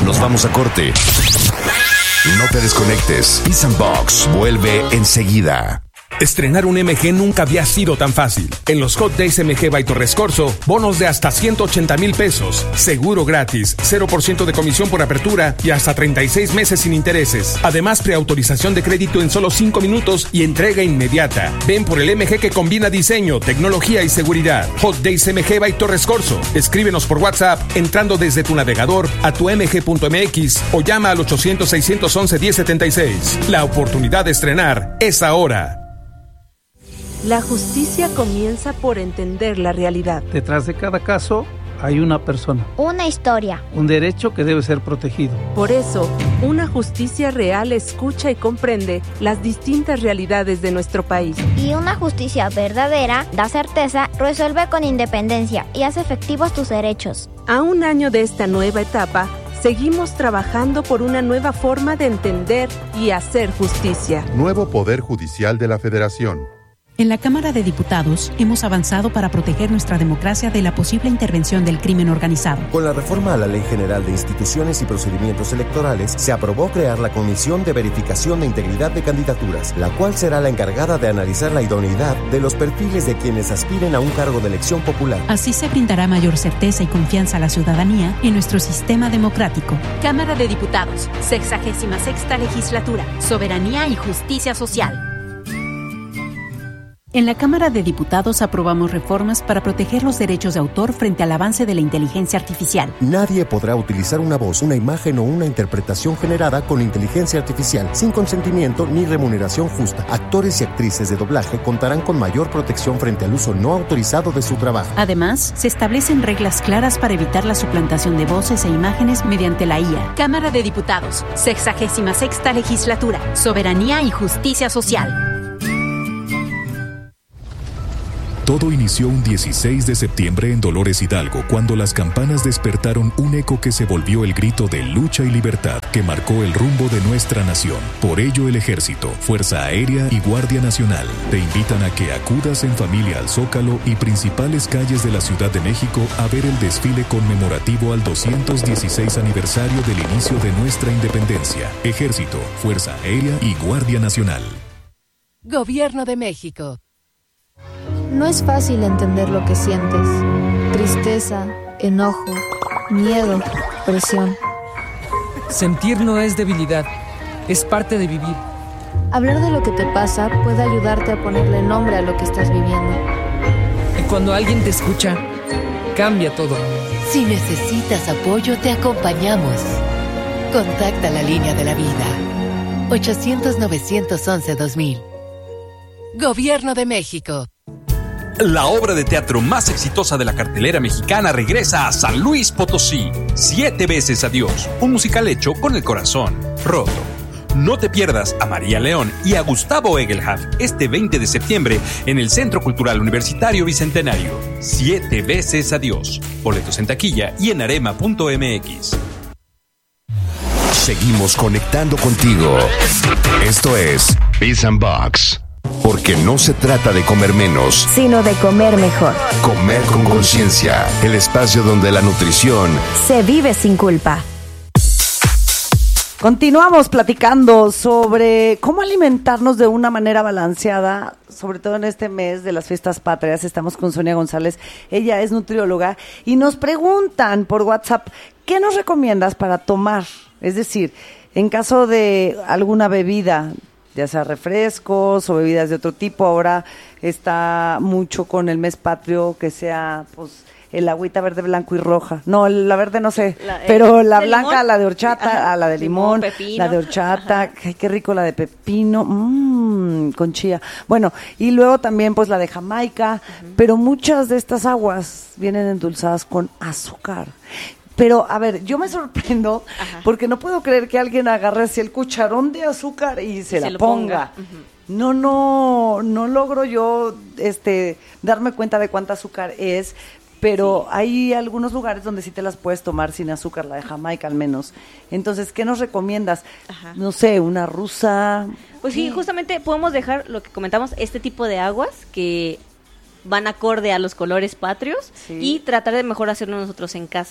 Nos vamos a corte. No te desconectes. Peace and Box vuelve enseguida. Estrenar un MG nunca había sido tan fácil. En los Hot Days MG by Torres Corso, bonos de hasta 180,000 pesos, seguro gratis, 0% de comisión por apertura y hasta 36 meses sin intereses. Además, preautorización de crédito en solo 5 minutos y entrega inmediata. Ven por el MG que combina diseño, tecnología y seguridad. Hot Days MG by Torres Corso. Escríbenos por WhatsApp entrando desde tu navegador a tu mg.mx o llama al 800-611-1076. La oportunidad de estrenar es ahora. La justicia comienza por entender la realidad. Detrás de cada caso hay una persona. Una historia. Un derecho que debe ser protegido. Por eso, una justicia real escucha y comprende las distintas realidades de nuestro país. Y una justicia verdadera da certeza, resuelve con independencia y hace efectivos tus derechos. A un año de esta nueva etapa, seguimos trabajando por una nueva forma de entender y hacer justicia. Nuevo Poder Judicial de la Federación. En la Cámara de Diputados hemos avanzado para proteger nuestra democracia de la posible intervención del crimen organizado. Con la reforma a la Ley General de Instituciones y Procedimientos Electorales, se aprobó crear la Comisión de Verificación de Integridad de Candidaturas, la cual será la encargada de analizar la idoneidad de los perfiles de quienes aspiren a un cargo de elección popular. Así se brindará mayor certeza y confianza a la ciudadanía en nuestro sistema democrático. Cámara de Diputados, 66ª Legislatura, Soberanía y Justicia Social. En la Cámara de Diputados aprobamos reformas para proteger los derechos de autor frente al avance de la inteligencia artificial. Nadie podrá utilizar una voz, una imagen o una interpretación generada con inteligencia artificial sin consentimiento ni remuneración justa. Actores y actrices de doblaje contarán con mayor protección frente al uso no autorizado de su trabajo. Además, se establecen reglas claras para evitar la suplantación de voces e imágenes mediante la IA. Cámara de Diputados, 66ª Legislatura, Soberanía y Justicia Social. Todo inició un 16 de septiembre en Dolores Hidalgo, cuando las campanas despertaron un eco que se volvió el grito de lucha y libertad que marcó el rumbo de nuestra nación. Por ello, el Ejército, Fuerza Aérea y Guardia Nacional te invitan a que acudas en familia al Zócalo y principales calles de la Ciudad de México a ver el desfile conmemorativo al 216 aniversario del inicio de nuestra independencia. Ejército, Fuerza Aérea y Guardia Nacional. Gobierno de México. No es fácil entender lo que sientes. Tristeza, enojo, miedo, presión. Sentir no es debilidad, es parte de vivir. Hablar de lo que te pasa puede ayudarte a ponerle nombre a lo que estás viviendo. Y cuando alguien te escucha, cambia todo. Si necesitas apoyo, te acompañamos. Contacta la línea de la vida. 800-911-2000. Gobierno de México. La obra de teatro más exitosa de la cartelera mexicana regresa a San Luis Potosí. 7 veces adiós, un musical hecho con el corazón roto. No te pierdas a María León y a Gustavo Egelhaf este 20 de septiembre en el Centro Cultural Universitario Bicentenario. 7 veces adiós. Boletos en taquilla y en arema.mx. Seguimos conectando contigo. Esto es Peace and Box. Porque no se trata de comer menos, sino de comer mejor. Comer con conciencia. El espacio donde la nutrición se vive sin culpa. Continuamos platicando sobre cómo alimentarnos de una manera balanceada, sobre todo en este mes de las fiestas patrias. Estamos con Sonia González, ella es nutrióloga, y nos preguntan por WhatsApp, ¿qué nos recomiendas para tomar? Es decir, en caso de alguna bebida, ya sea refrescos o bebidas de otro tipo, ahora está mucho con el mes patrio, que sea pues el agüita verde, blanco y roja. No, la verde no sé, pero la blanca, limón, la de horchata, la de limón, la de horchata, ay, qué rico la de pepino, con chía. Bueno, y luego también pues la de Jamaica, pero muchas de estas aguas vienen endulzadas con azúcar. Pero, a ver, yo me sorprendo porque no puedo creer que alguien agarre así el cucharón de azúcar y se la ponga. No logro yo darme cuenta de cuánta azúcar es, pero hay algunos lugares donde sí te las puedes tomar sin azúcar, la de Jamaica al menos. Entonces, ¿qué nos recomiendas? No sé, una rusa. Pues sí, justamente podemos dejar lo que comentamos, este tipo de aguas que van acorde a los colores patrios y tratar de mejor hacerlo nosotros en casa.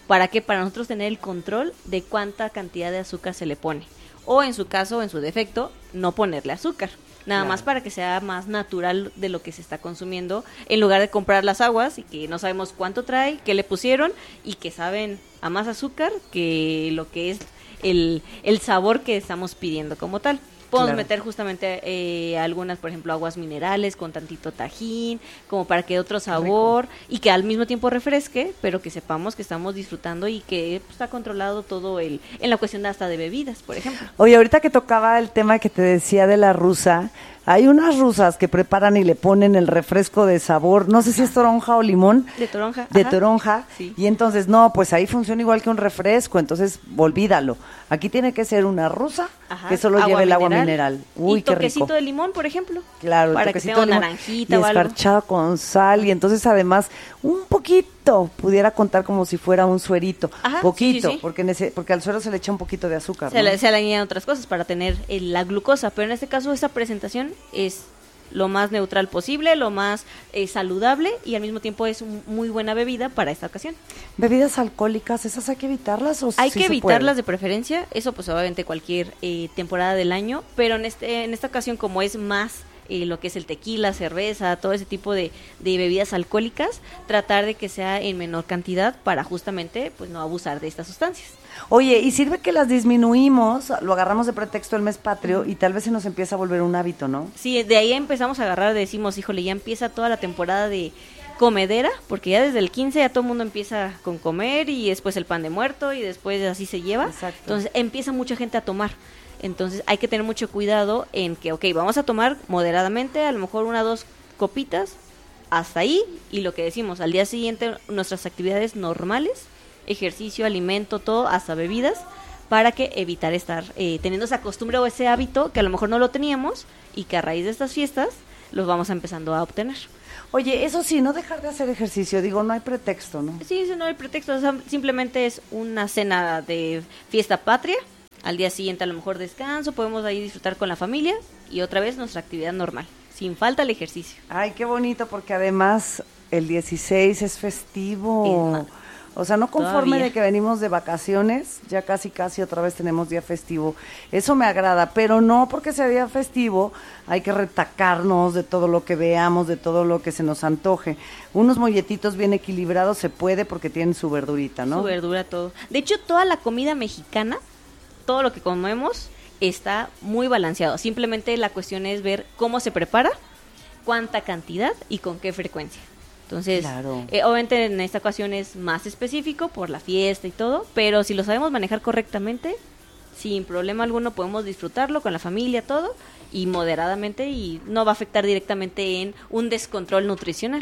¿Para qué? Para nosotros tener el control de cuánta cantidad de azúcar se le pone. O en su caso, en su defecto, no ponerle azúcar. Nada más para que sea más natural de lo que se está consumiendo, en lugar de comprar las aguas y que no sabemos cuánto trae, qué le pusieron y que saben a más azúcar que lo que es el sabor que estamos pidiendo como tal. Podemos meter justamente algunas, por ejemplo, aguas minerales con tantito tajín, como para que dé otro sabor y que al mismo tiempo refresque, pero que sepamos que estamos disfrutando y que está controlado todo en la cuestión hasta de bebidas, por ejemplo. Oye, ahorita que tocaba el tema que te decía de la rusa, hay unas rusas que preparan y le ponen el refresco de sabor, no sé si es toronja o limón. De toronja. De toronja. Sí. Y entonces, no, pues ahí funciona igual que un refresco, entonces olvídalo. Aquí tiene que ser una rusa que solo lleve el agua mineral. Uy, qué rico. Y toquecito de limón, por ejemplo. Claro, para que tenga naranjita y o algo. Escarchado con sal, y entonces además un poquito pudiera contar como si fuera un suerito. Ajá, poquito, sí. Porque al suero se le echa un poquito de azúcar. Se le añaden otras cosas para tener la glucosa, pero en este caso esta presentación es lo más neutral posible, lo más saludable y al mismo tiempo es muy buena bebida para esta ocasión. ¿Bebidas alcohólicas, esas hay que evitarlas o hay que evitarlas de preferencia? Eso pues obviamente cualquier temporada del año, pero en esta ocasión como es más lo que es el tequila, cerveza, todo ese tipo de bebidas alcohólicas, tratar de que sea en menor cantidad para justamente pues no abusar de estas sustancias. Oye, y sirve que las disminuimos, lo agarramos de pretexto el mes patrio y tal vez se nos empieza a volver un hábito, ¿no? Sí, de ahí empezamos a agarrar, decimos, híjole, ya empieza toda la temporada de comedera, porque ya desde el 15 ya todo el mundo empieza con comer y después el pan de muerto y después así se lleva. Exacto. Entonces empieza mucha gente a tomar. Entonces hay que tener mucho cuidado en que, vamos a tomar moderadamente, a lo mejor 1 o 2 copitas, hasta ahí, y lo que decimos, al día siguiente nuestras actividades normales, ejercicio, alimento, todo, hasta bebidas, para que evitar estar teniendo esa costumbre o ese hábito que a lo mejor no lo teníamos y que a raíz de estas fiestas los vamos empezando a obtener. Oye, eso sí, no dejar de hacer ejercicio, digo, no hay pretexto, ¿no? Sí, no hay pretexto, o sea, simplemente es una cena de fiesta patria. Al día siguiente a lo mejor descanso, podemos ahí disfrutar con la familia y otra vez nuestra actividad normal, sin falta el ejercicio. Ay, qué bonito, porque además el 16 es festivo. O sea, no conforme todavía de que venimos de vacaciones, ya casi otra vez tenemos día festivo. Eso me agrada, pero no porque sea día festivo hay que retacarnos de todo lo que veamos, de todo lo que se nos antoje. Unos molletitos bien equilibrados se puede porque tienen su verdurita, ¿no? Su verdura, todo. De hecho, toda la comida mexicana, todo lo que comemos está muy balanceado. Simplemente la cuestión es ver cómo se prepara, cuánta cantidad y con qué frecuencia. Entonces, claro. Obviamente en esta ocasión es más específico por la fiesta y todo, pero si lo sabemos manejar correctamente, sin problema alguno podemos disfrutarlo con la familia, todo, y moderadamente, y no va a afectar directamente en un descontrol nutricional.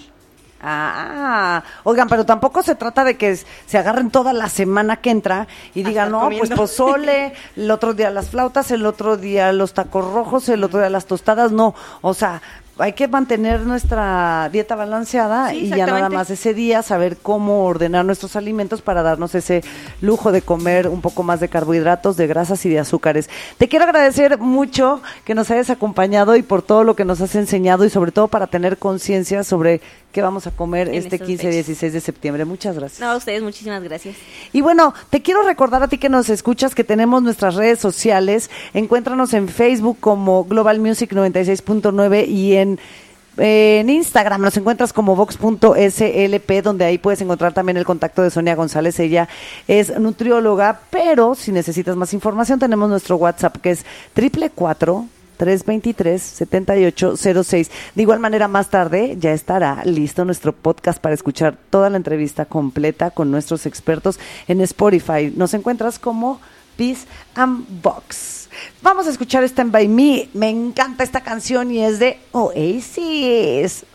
Oigan, pero tampoco se trata de que se agarren toda la semana que entra y digan, no, comiendo. Pues pozole, el otro día las flautas, el otro día los tacos rojos, el otro día las tostadas, no, o sea, hay que mantener nuestra dieta balanceada y ya nada más ese día saber cómo ordenar nuestros alimentos para darnos ese lujo de comer un poco más de carbohidratos, de grasas y de azúcares. Te quiero agradecer mucho que nos hayas acompañado y por todo lo que nos has enseñado y sobre todo para tener conciencia sobre qué vamos a comer este 15 y 16 de septiembre. Muchas gracias. No, a ustedes muchísimas gracias. Y bueno, te quiero recordar a ti que nos escuchas que tenemos nuestras redes sociales. Encuéntranos en Facebook como Global Music 96.9 y en Instagram nos encuentras como vox.slp, donde ahí puedes encontrar también el contacto de Sonia González. Ella es nutrióloga, pero si necesitas más información tenemos nuestro WhatsApp que es 444-323-7806. De igual manera, más tarde ya estará listo nuestro podcast para escuchar toda la entrevista completa con nuestros expertos en Spotify. Nos encuentras como Peace and Box. Vamos a escuchar Stand By Me. Me encanta esta canción y es de Oasis.